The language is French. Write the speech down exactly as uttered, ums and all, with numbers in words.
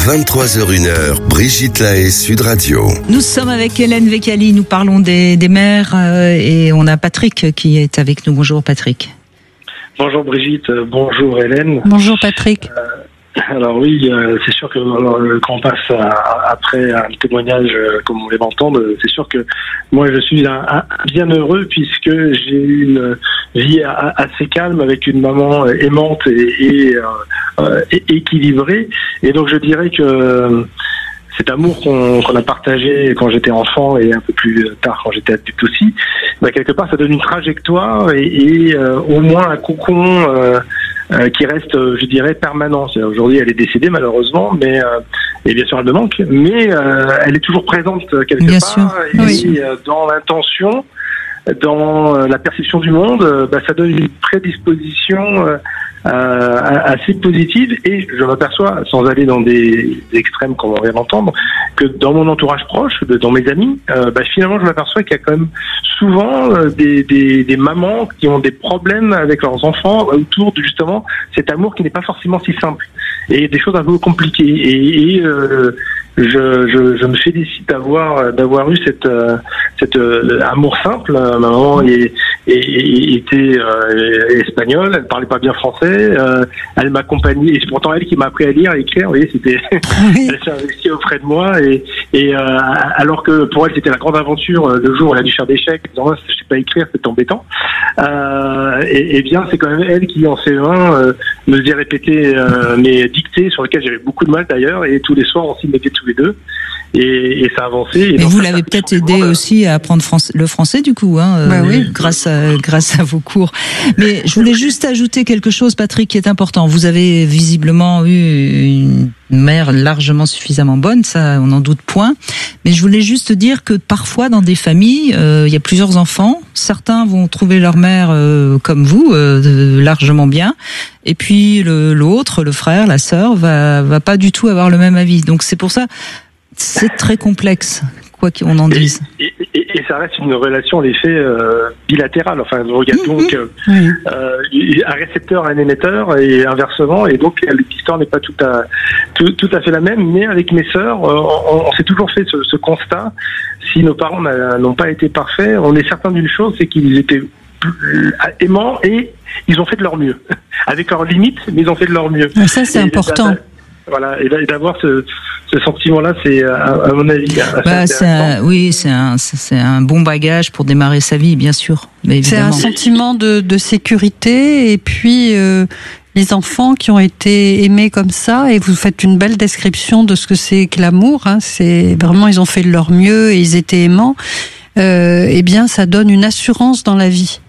vingt-trois heures une, Brigitte Lahaie, Sud Radio. Nous sommes avec Hélène Vécali, nous parlons des, des mères euh, et on a Patrick qui est avec nous. Bonjour Patrick. Bonjour Brigitte, bonjour Hélène. Bonjour Patrick. Euh, alors oui, euh, c'est sûr que alors, quand on passe à, après un témoignage euh, comme on vient d'entendre, c'est sûr que moi je suis un, un, bien heureux puisque j'ai eu une vie a, assez calme avec une maman aimante et, et, euh, et équilibrée. Et donc je dirais que cet amour qu'on, qu'on a partagé quand j'étais enfant et un peu plus tard quand j'étais adulte aussi, bah, quelque part ça donne une trajectoire et, et euh, au moins un cocon euh, euh, qui reste, je dirais, permanent. C'est, aujourd'hui elle est décédée malheureusement, mais euh, et bien sûr elle me manque, mais euh, elle est toujours présente quelque bien part sûr. Et Oui. euh, dans l'intention, dans la perception du monde, bah, ça donne une prédisposition euh, Euh, assez positive et je m'aperçois, sans aller dans des, des extrêmes comme on vient d'entendre, que dans mon entourage proche, de, dans mes amis, euh, bah, finalement je m'aperçois qu'il y a quand même souvent euh, des, des, des mamans qui ont des problèmes avec leurs enfants autour de justement cet amour qui n'est pas forcément si simple et des choses un peu compliquées et, et euh, je, je, je me félicite d'avoir d'avoir eu cette euh, cette euh, amour simple. Ma maman est, est, est, était euh, espagnole, elle parlait pas bien français, euh, elle m'accompagnait et c'est pourtant elle qui m'a appris à lire et écrire. Vous voyez, c'était Oui. elle s'est investie auprès de moi et et euh, alors que pour elle c'était la grande aventure le jour où elle a dû faire des chèques, disant oh, je sais pas écrire, c'est embêtant. Euh, et, et bien c'est quand même elle qui en C E un euh, me faisait répéter euh, mes dictées sur lesquelles j'avais beaucoup de mal d'ailleurs et tous les soirs on s'y mettait tous les deux et, et ça a avancé. Et, et donc, vous ça, l'avez ça, peut-être ça, aidé ça, aussi à apprendre français, le français du coup, hein, bah euh, oui. grâce à grâce à vos cours. Mais je voulais juste ajouter quelque chose, Patrick, qui est important. Vous avez visiblement eu une mère largement suffisamment bonne, ça on n'en doute point. Mais je voulais juste dire que parfois dans des familles, euh, il y a plusieurs enfants. Certains vont trouver leur mère euh, comme vous, euh, largement bien. Et puis le, l'autre, le frère, la sœur, va va pas du tout avoir le même avis. Donc c'est pour ça, c'est très complexe, quoi qu'on en dise. Et, et, et ça reste une relation, en effet, euh, bilatérale. Enfin, regarde, Mmh, donc, euh, Oui. euh, un récepteur, un émetteur, et inversement. Et donc, l'histoire n'est pas tout à tout, tout à fait la même. Mais avec mes sœurs, euh, on, on s'est toujours fait ce, ce constat. Si nos parents n'a, n'ont pas été parfaits, on est certain d'une chose, c'est qu'ils étaient aimants et ils ont fait de leur mieux. Avec leurs limites, mais ils ont fait de leur mieux. Et ça, c'est et important. Voilà, et d'avoir ce, ce sentiment-là, c'est à, à mon avis. Bah, c'est un, oui, c'est un, c'est un bon bagage pour démarrer sa vie, bien sûr. Mais C'est évidemment. un sentiment de, de sécurité et puis euh, les enfants qui ont été aimés comme ça, et vous faites une belle description de ce que c'est que l'amour. Hein, c'est vraiment, ils ont fait de leur mieux et ils étaient aimants. Euh, eh bien, ça donne une assurance dans la vie.